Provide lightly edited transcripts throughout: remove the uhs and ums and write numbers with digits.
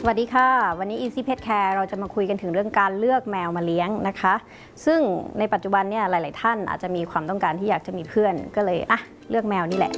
สวัสดีค่ะวันนี้ Easy Pet Care เราจะมาคุยกันถึงเรื่องการเลือกแมวมาเลี้ยงนะคะซึ่งในปัจจุบันเนี่ยหลายๆท่านอาจจะมีความต้องการที่อยากจะมีเพื่อนก็เลยเลือกแมวนี่แหละ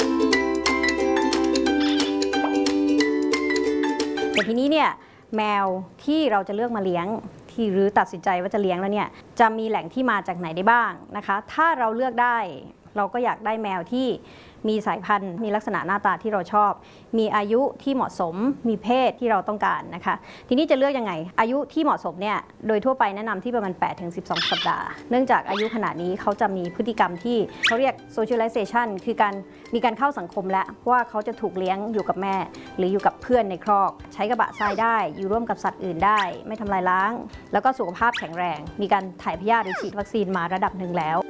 แต่ทีนี้เนี่ยแมวที่เราจะเลือกมาเลี้ยงที่หรือตัดสินใจว่าจะเลี้ยงแล้วเนี่ยจะมีแหล่งที่มาจากไหนได้บ้างนะคะถ้าเราเลือกได้เราก็อยากได้แมวที่มีสายพันธุ์มีลักษณะหน้าตาที่เราชอบมีอายุที่เหมาะสมมีเพศที่เราต้องการนะคะทีนี้จะเลือกยังไงอายุที่เหมาะสมเนี่ยโดยทั่วไปแนะนำที่ประมาณ 8-12 สัปดาห์เนื่องจากอายุขนาดนี้เขาจะมีพฤติกรรมที่เขาเรียก socialization คือมีการเข้าสังคมแล้วว่าเขาจะถูกเลี้ยงอยู่กับแม่หรืออยู่กับเพื่อนในครอกใช้กระบะทรายได้อยู่ร่วมกับสัตว์อื่นได้ไม่ทำลายล้างแล้วก็สุขภาพแข็งแรงมีการถ่ายพยาธิหรือฉีดวัคซีนมาระดับหนึ่งแล้ว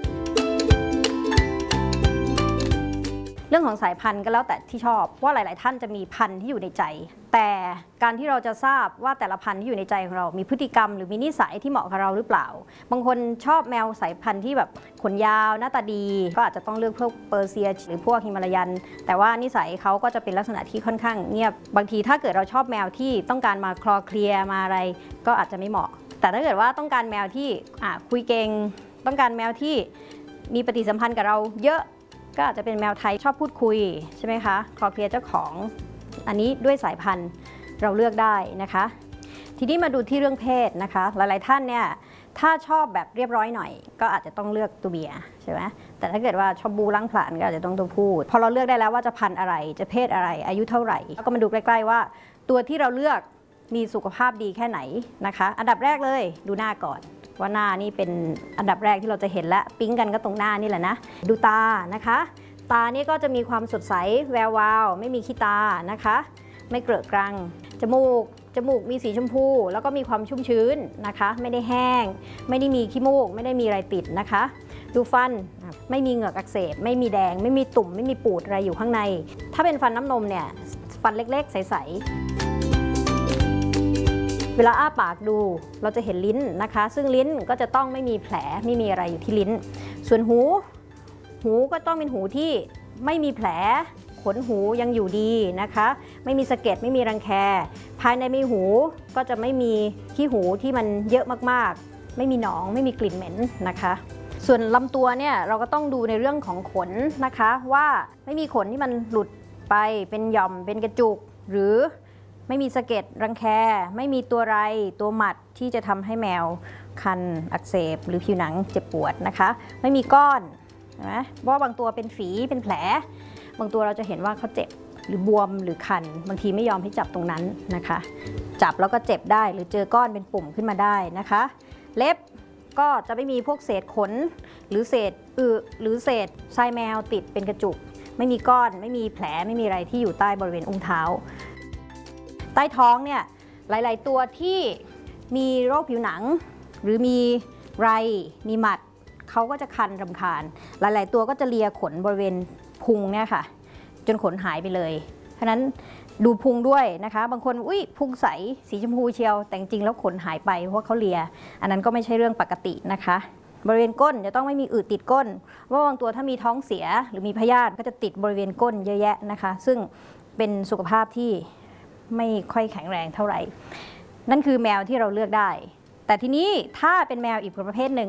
เรื่องของสายพันธุ์ก็แล้วแต่ที่ชอบว่าหลายๆท่านจะมีพันธุ์ที่อยู่ในใจแต่การที่เราจะทราบว่าแต่ละพันธุ์ที่อยู่ในใจของเรามีพฤติกรรมหรือมีนิสัยที่เหมาะกับเราหรือเปล่าบางคนชอบแมวสายพันธุ์ที่แบบขนยาวหน้าตาดีก็อาจจะต้องเลือกพวกเปอร์เซียหรือพวกฮิมาลายันแต่ว่านิสัยเขาก็จะเป็นลักษณะที่ค่อนข้างเงียบบางทีถ้าเกิดเราชอบแมวที่ต้องการมาคลอเคลียมาอะไรก็อาจจะไม่เหมาะแต่ถ้าเกิดว่าต้องการแมวที่คุยเก่งต้องการแมวที่มีปฏิสัมพันธ์กับเราเยอะก็อาจจะเป็นแมวไทยชอบพูดคุยใช่ไหมคะคลอเคลียร์เจ้าของอันนี้ด้วยสายพันธุ์เราเลือกได้นะคะทีนี้มาดูที่เรื่องเพศนะคะหลายๆท่านเนี่ยถ้าชอบแบบเรียบร้อยหน่อยก็อาจจะต้องเลือกตัวเมียใช่ไหมแต่ถ้าเกิดว่าชอบบูล้างผลาญก็อาจจะต้องตัวผู้พอเราเลือกได้แล้วว่าจะพันธุ์อะไรจะเพศอะไรอายุเท่าไหร่ก็มาดูใกล้ๆว่าตัวที่เราเลือกมีสุขภาพดีแค่ไหนนะคะอันดับแรกเลยดูหน้าก่อนว่าหน้านี่เป็นอันดับแรกที่เราจะเห็นและปิ๊งกันก็ตรงหน้านี่แหละนะดูตานะคะตานี่ก็จะมีความสดใสแวววาวไม่มีขี้ตานะคะไม่เกลอะกรังจมูกมีสีชมพูแล้วก็มีความชุ่มชื้นนะคะไม่ได้แห้งไม่ได้มีขี้มูกไม่ได้มีอะไรติดนะคะดูฟันไม่มีเหงือกอักเสบไม่มีแดงไม่มีตุ่มไม่มีปูดอะไรอยู่ข้างในถ้าเป็นฟันน้ำนมเนี่ยฟันเล็กๆใสๆเวลาอ้าปากดูเราจะเห็นลิ้นนะคะซึ่งลิ้นก็จะต้องไม่มีแผลไม่มีอะไรอยู่ที่ลิ้นส่วนหูก็ต้องเป็นหูที่ไม่มีแผลขนหูยังอยู่ดีนะคะไม่มีสะเก็ดไม่มีรังแคภายในมีหูก็จะไม่มีขี้หูที่มันเยอะมากๆไม่มีหนองไม่มีกลิ่นเหม็นนะคะส่วนลำตัวเนี่ยเราก็ต้องดูในเรื่องของขนนะคะว่าไม่มีขนที่มันหลุดไปเป็นหย่อมเป็นกระจุกหรือไม่มีสะเก็ดรังแคไม่มีตัวไรตัวหมัดที่จะทำให้แมวคันอักเสบหรือผิวหนังเจ็บปวดนะคะไม่มีก้อนนะเพราะบางตัวเป็นฝีเป็นแผลบางตัวเราจะเห็นว่าเขาเจ็บหรือบวมหรือคันบางทีไม่ยอมให้จับตรงนั้นนะคะจับแล้วก็เจ็บได้หรือเจอก้อนเป็นปุ่มขึ้นมาได้นะคะเล็บก็จะไม่มีพวกเศษขนหรือเศษหรือเศษทรายแมวติดเป็นกระจุกไม่มีก้อนไม่มีแผลไม่มีอะไรที่อยู่ใต้บริเวณอุ้งเท้าใต้ท้องเนี่ยหลายๆตัวที่มีโรคผิวหนังหรือมีไรมีหมัดเขาก็จะคันรำคาญหลายๆตัวก็จะเลียขนบริเวณพุงเนี่ยค่ะจนขนหายไปเลยเพราะนั้นดูพุงด้วยนะคะบางคนพุงใสสีชมพูเชียวแต่จริงแล้วขนหายไปเพราะเขาเลียอันนั้นก็ไม่ใช่เรื่องปกตินะคะบริเวณก้นจะต้องไม่มีอืดติดก้นเพราะบางตัวถ้ามีท้องเสียหรือมีพยาธิก็จะติดบริเวณก้นเยอะแยะนะคะซึ่งเป็นสุขภาพที่ไม่ค่อยแข็งแรงเท่าไหร่นั่นคือแมวที่เราเลือกได้แต่ทีนี้ถ้าเป็นแมวอีกประเภทหนึ่ง